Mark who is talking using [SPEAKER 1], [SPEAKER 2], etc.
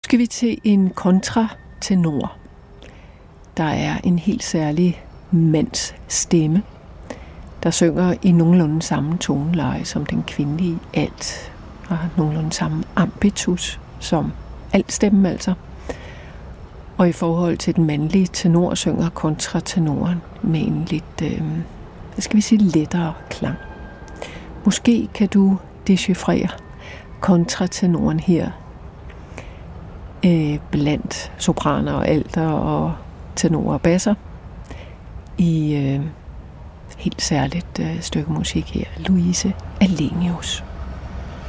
[SPEAKER 1] skal vi til en kontratenor. Der er en helt særlig mands stemme, der synger i nogenlunde samme toneleje som den kvindelige alt, og har nogenlunde samme ambitus som altstemmen altså. Og i forhold til den mandlige tenor synger kontratenoren med en lidt, lettere klang. Måske kan du dechiffrere kontratenoren her blandt sopraner og alter og tenorer og basser i helt særligt stykke musik her, Louise Allenius.